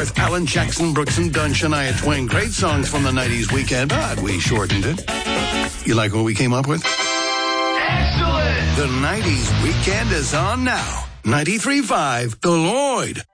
stars Alan Jackson, Brooks and Dunn, Shania Twain. Great songs from the 90s weekend, but we shortened it. You like what we came up with? Excellent! The 90s weekend is on now. 93.5 The Lloyd.